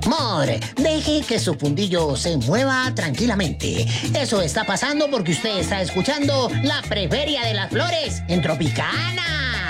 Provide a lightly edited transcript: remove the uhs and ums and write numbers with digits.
Mor, deje que su fundillo se mueva tranquilamente. Eso está pasando porque usted está escuchando la Preferia de las Flores en Tropicana.